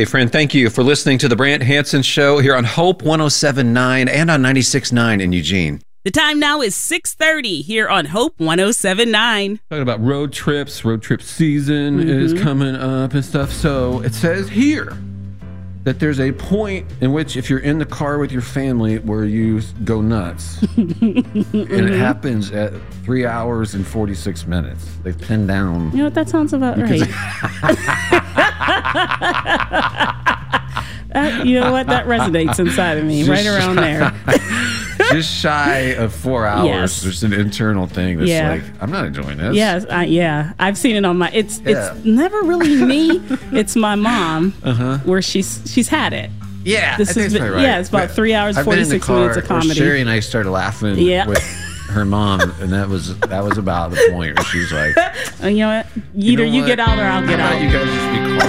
Hey, friend, thank you for listening to the Brant Hansen Show here on Hope 107.9 and on 96.9 in Eugene. The time now is 6:30 here on Hope 107.9. Talking about road trip season is coming up and stuff. So it says here that there's a point in which if you're in the car with your family where you go nuts. And it happens at 3 hours and 46 minutes. They've pinned down. You know what? That sounds about right. You know what? That resonates inside of me, right around there. Just shy of 4 hours. Yes. There's an internal thing that's like, I'm not enjoying this. Yes, I've seen it on my. It's never really me. It's my mom, where she's had it. Yeah, this is right. Yeah, it's about 3 hours 46 minutes of comedy. Sherry and I started laughing with her mom, and that was about the point where she was like, you know what? Either you get out or I'll get out. You guys